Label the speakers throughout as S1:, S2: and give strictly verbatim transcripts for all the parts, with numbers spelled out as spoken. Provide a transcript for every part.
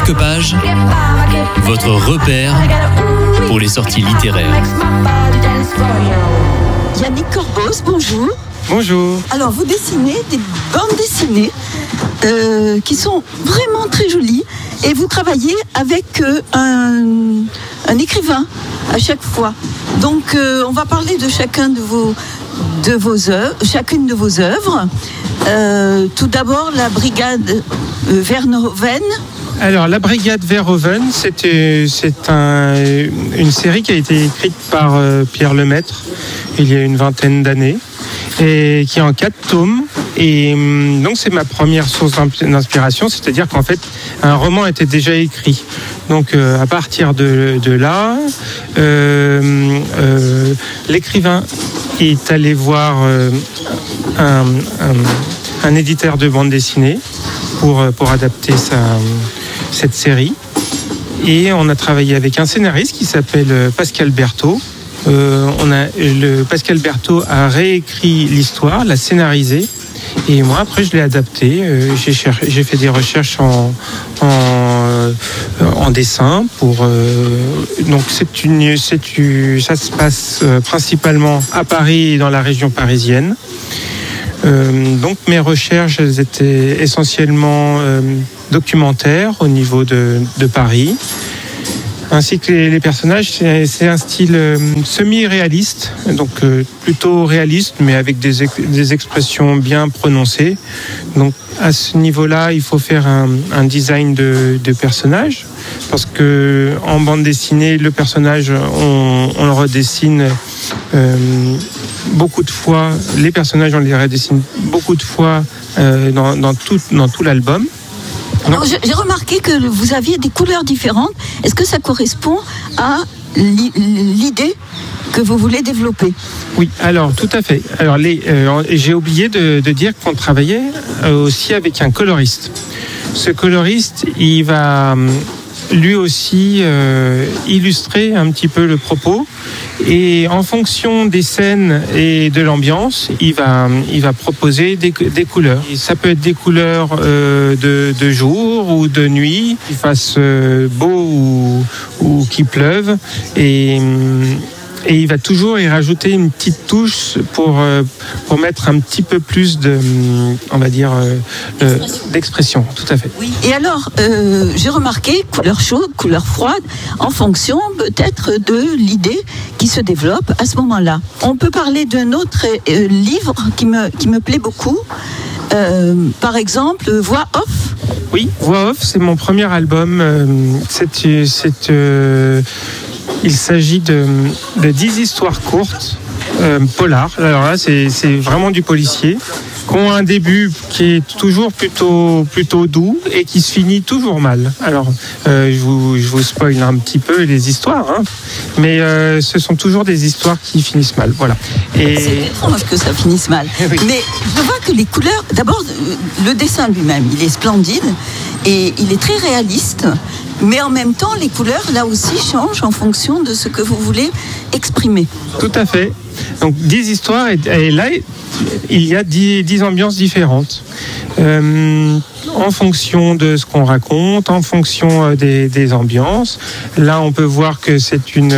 S1: Marque-Page, votre repère pour les sorties littéraires.
S2: Yannick Corbos, bonjour.
S3: Bonjour.
S2: Alors, vous dessinez des bandes dessinées euh, qui sont vraiment très jolies et vous travaillez avec euh, un, un écrivain à chaque fois. Donc, euh, on va parler de chacun de vos, de vos œuvres, chacune de vos œuvres. Euh, tout d'abord, la brigade euh, Verhoeven.
S3: Alors, la brigade Verhoeven, c'est, c'est un, une série qui a été écrite par euh, Pierre Lemaitre il y a une vingtaine d'années et qui est en quatre tomes. Et donc, c'est ma première source d'inspiration, c'est-à-dire qu'en fait, un roman était déjà écrit. Donc, euh, à partir de, de là, euh, euh, l'écrivain est allé voir euh, un, un, un éditeur de bande dessinée pour, pour adapter sa, cette série. Et on a travaillé avec un scénariste qui s'appelle Pascal Berthaud. Euh, on a, le, Pascal Berthaud a réécrit l'histoire, l'a scénarisée. Et moi, après, je l'ai adapté. Euh, j'ai, cher- j'ai fait des recherches en, en, euh, en dessin. Pour, euh, donc, c'est une, c'est une, ça se passe euh, principalement à Paris et dans la région parisienne. Euh, donc, mes recherches elles étaient essentiellement euh, documentaires au niveau de, de Paris. Ainsi que les, les personnages, c'est, c'est un style euh, semi-réaliste, donc euh, plutôt réaliste, mais avec des, ex- des expressions bien prononcées. Donc à ce niveau-là, il faut faire un, un design de, de personnage, parce que en bande dessinée, le personnage, on, on le redessine euh, beaucoup de fois. Les personnages, on les redessine beaucoup de fois euh, dans, dans, tout, dans tout l'album.
S2: Alors, j'ai remarqué que vous aviez des couleurs différentes. Est-ce que ça correspond à l'idée que vous voulez développer ?
S3: Oui, alors tout à fait. Alors les, euh, j'ai oublié de, de dire qu'on travaillait aussi avec un coloriste. Ce coloriste, il va lui aussi euh, illustrer un petit peu le propos. Et en fonction des scènes et de l'ambiance, il va, il va proposer des, des couleurs. Et ça peut être des couleurs euh, de, de jour ou de nuit, qu'il fasse euh, beau ou, ou qu'il pleuve. Et, et il va toujours y rajouter une petite touche pour, euh, pour mettre un petit peu plus de, on va dire, euh, euh, d'expression. Tout à fait.
S2: Oui. Et alors, euh, j'ai remarqué couleur chaude, couleur froide, en fonction peut-être de l'idée qui se développe à ce moment-là. On peut parler d'un autre euh, livre qui me, qui me plaît beaucoup. Euh, par exemple, Voix off.
S3: Oui, Voix off, c'est mon premier album. Euh, c'est, c'est, euh, il s'agit de, de dix histoires courtes, euh, polar. Alors là, c'est, c'est vraiment du policier, qui ont un début qui est toujours plutôt, plutôt doux et qui se finit toujours mal. Alors, euh, je, vous, je vous spoil un petit peu les histoires, hein, mais euh, ce sont toujours des histoires qui finissent mal. Voilà.
S2: Et... C'est étrange que ça finisse mal. Oui. Mais je vois que les couleurs, d'abord, le dessin lui-même, il est splendide et il est très réaliste. Mais en même temps, les couleurs, là aussi, changent en fonction de ce que vous voulez exprimer.
S3: Tout à fait. Donc, dix histoires, et, et là, il y a dix, dix ambiances différentes. Euh, en fonction de ce qu'on raconte, en fonction des, des ambiances. Là, on peut voir que c'est une,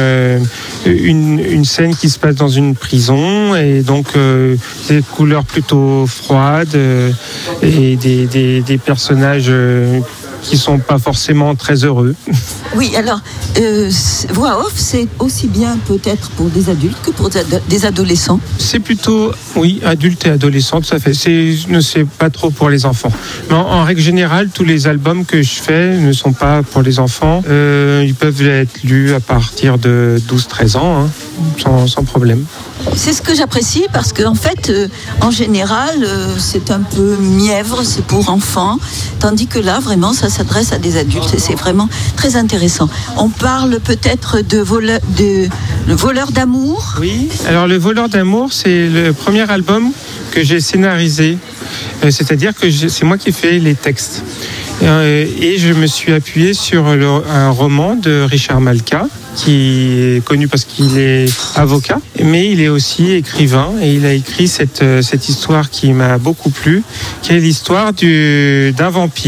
S3: une, une scène qui se passe dans une prison, et donc euh, des couleurs plutôt froides, euh, et des, des, des personnages... Euh, qui sont pas forcément très heureux.
S2: Oui, alors, euh, Voix off, c'est aussi bien peut-être pour des adultes que pour des adolescents.
S3: C'est plutôt, oui, adultes et adolescents, tout à fait. C'est, c'est pas trop pour les enfants. Mais en, en règle générale, tous les albums que je fais ne sont pas pour les enfants. Euh, ils peuvent être lus à partir de douze treize ans, hein, sans, sans problème.
S2: C'est ce que j'apprécie parce qu'en fait, euh, en général, euh, c'est un peu mièvre, c'est pour enfants, tandis que là, vraiment, ça s'adresse à des adultes et c'est vraiment très intéressant. On parle peut-être de, voleur, de le voleur d'amour.
S3: Oui, alors le voleur d'amour, c'est le premier album que j'ai scénarisé, euh, c'est-à-dire que j'ai, c'est moi qui ai fait les textes. Euh, et je me suis appuyé sur le, un roman de Richard Malka, qui est connu parce qu'il est avocat, mais il est aussi écrivain, et il a écrit cette, cette histoire qui m'a beaucoup plu, qui est l'histoire du, d'un vampire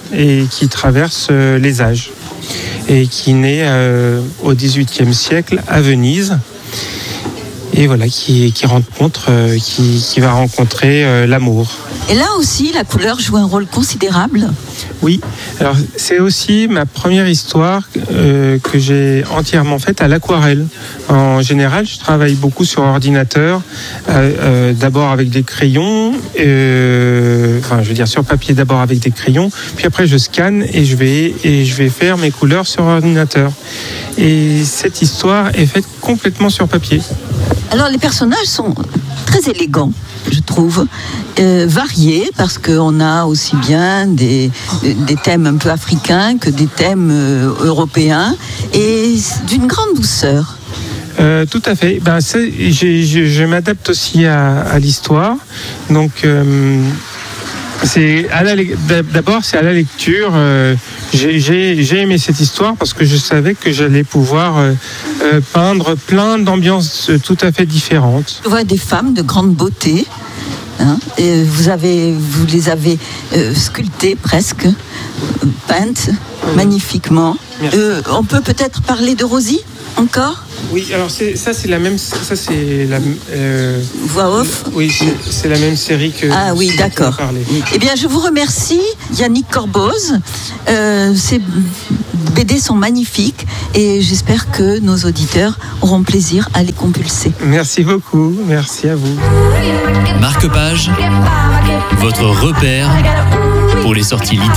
S3: et qui traverse euh, les âges et qui naît euh, au dix-huitième siècle à Venise. Et voilà, qui, qui rencontre, euh, qui, qui va rencontrer euh, l'amour.
S2: Et là aussi, la couleur joue un rôle considérable.
S3: Oui, alors c'est aussi ma première histoire euh, que j'ai entièrement faite à l'aquarelle. En général, je travaille beaucoup sur ordinateur, euh, euh, d'abord avec des crayons, euh, enfin je veux dire sur papier d'abord avec des crayons, puis après je scanne et je vais, et je vais faire mes couleurs sur ordinateur. Et cette histoire est faite complètement sur papier.
S2: Alors les personnages sont très élégants, je trouve, euh, variés, parce qu'on a aussi bien des, des thèmes un peu africains que des thèmes euh, européens, et d'une grande douceur.
S3: Euh, tout à fait. Ben, c'est, j'ai, je, je m'adapte aussi à, à l'histoire. Donc, euh, c'est à la, d'abord, c'est à la lecture. Euh, j'ai, j'ai, j'ai aimé cette histoire parce que je savais que j'allais pouvoir euh, euh, peindre plein d'ambiances tout à fait différentes.
S2: Je vois des femmes de grande beauté. Hein, et vous, avez, vous les avez euh, sculptées presque, euh, peintes euh, magnifiquement. Euh, on peut peut-être parler de Rosie encore ?
S3: Oui, alors c'est, ça c'est la même, ça c'est la euh,
S2: voix off.
S3: Oui, c'est, c'est la même série que.
S2: Ah oui, d'accord. Eh bien, je vous remercie, Yannick Corboz. Euh, ces B D sont magnifiques et j'espère que nos auditeurs auront plaisir à les compulser.
S3: Merci beaucoup, merci à vous.
S1: Marque-Page, votre repère pour les sorties littéraires.